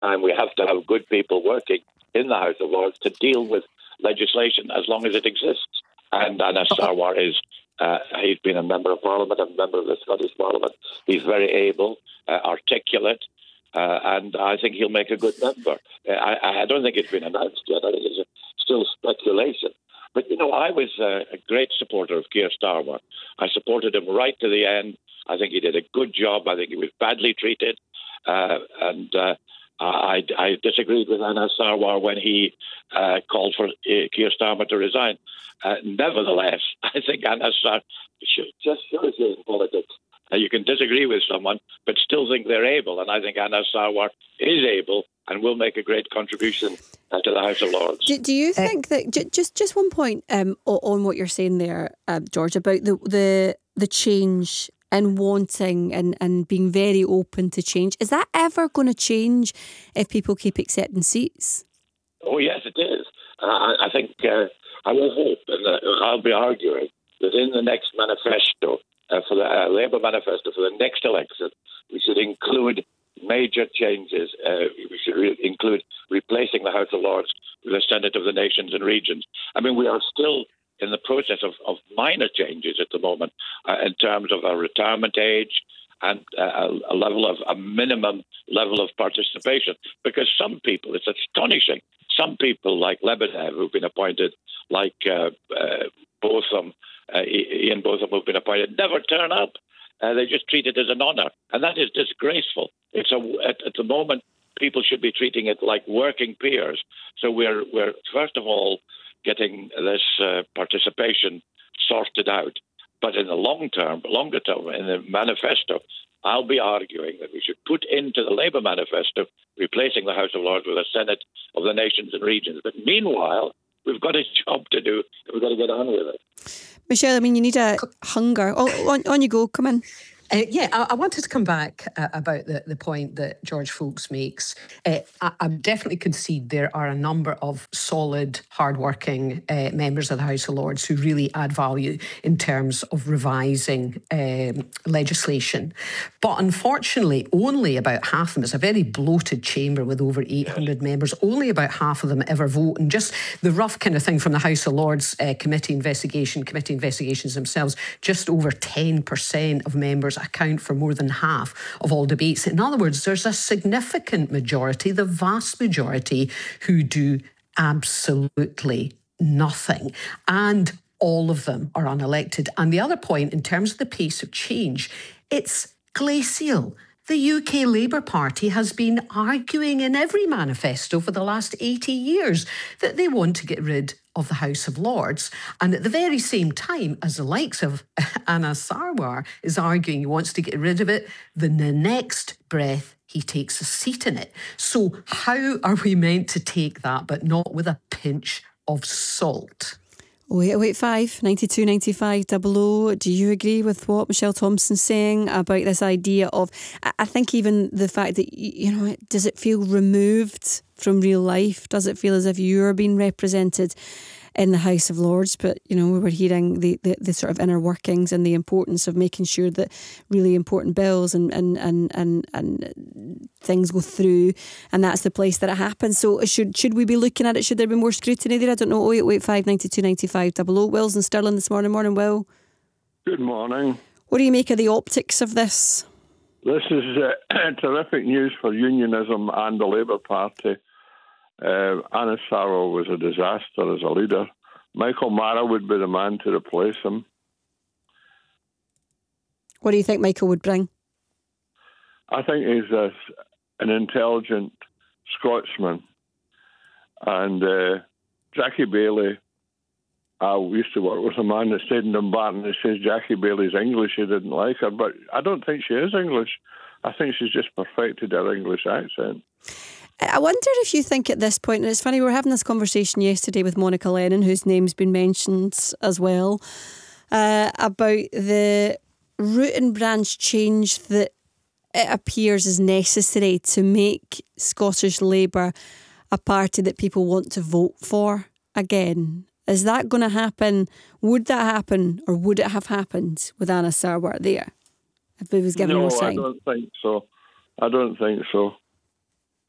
And we have to have good people working in the House of Lords to deal with legislation as long as it exists. And Anas Sarwar he's been a member of Parliament, a member of the Scottish Parliament. He's very able, articulate, and I think he'll make a good member. I don't think it's been announced yet. I think it's still speculation. But, I was a great supporter of Keir Starmer. I supported him right to the end. I think he did a good job. I think he was badly treated. I disagreed with Anas Sarwar when he called for Keir Starmer to resign. Nevertheless, I think Anas Sarwar just shows you in politics. You can disagree with someone, but still think they're able. And I think Anas Sarwar is able and will make a great contribution to the House of Lords. Do you think that, just one point on what you're saying there, George, about the change and wanting and being very open to change, is that ever going to change if people keep accepting seats? Oh, yes, it is. I think I will hope, and I'll be arguing that in the next manifesto, for the Labour manifesto for the next election, we should include major changes. We should include replacing the House of Lords with a Senate of the Nations and Regions. I mean, we are still in the process of minor changes at the moment in terms of a retirement age and a minimum level of participation. Because some people, it's astonishing, some people like Lebedev who've been appointed, like Botham, Ian Botham who've been appointed, never turn up. They just treat it as an honour. And that is disgraceful. At the moment, people should be treating it like working peers. So we're first of all getting this participation sorted out. But in the longer term, in the manifesto, I'll be arguing that we should put into the Labour manifesto replacing the House of Lords with a Senate of the Nations and Regions. But meanwhile, we've got a job to do. We've got to get on with it. Michelle, I mean, you need a hunger. On you go, come in. I wanted to come back about the point that George Folks makes. I definitely concede there are a number of solid, hard-working members of the House of Lords who really add value in terms of revising legislation. But unfortunately, only about half of them, it's a very bloated chamber with over 800 members, only about half of them ever vote. And just the rough kind of thing from the House of Lords committee investigations themselves, just over 10% of members account for more than half of all debates. In other words, there's a significant majority, the vast majority, who do absolutely nothing. And all of them are unelected. And the other point, in terms of the pace of change, it's glacial. The UK Labour Party has been arguing in every manifesto for the last 80 years that they want to get rid of the House of Lords. And at the very same time as the likes of Anas Sarwar is arguing he wants to get rid of it, then the next breath he takes a seat in it. So how are we meant to take that, but not with a pinch of salt? 0885 92 95 00. Do you agree with what Michelle Thompson's saying about this idea of, I think even the fact that, does it feel removed from real life? Does it feel as if you're being represented in the House of Lords? But, we were hearing the sort of inner workings and the importance of making sure that really important bills and things go through, and that's the place that it happens. So should we be looking at it? Should there be more scrutiny there? I don't know. 0885 92 95 00. Will's in Stirling this morning. Morning, Will. Good morning. What do you make of the optics of this? This is terrific news for unionism and the Labour Party. Anas Sarwar was a disaster as a leader. Michael Mara would be the man to replace him. What do you think Michael would bring? I think he's an intelligent Scotsman. And Jackie Baillie, I used to work with a man that stayed in Dumbarton and says Jackie Bailey's English, he didn't like her, but I don't think she is English. I think she's just perfected her English accent. I wonder if you think at this point, and it's funny, we were having this conversation yesterday with Monica Lennon, whose name's been mentioned as well, about the root and branch change that it appears is necessary to make Scottish Labour a party that people want to vote for again. Is that going to happen? Would that happen, or would it have happened with Anas Sarwar there? If it was given more time? I don't think so.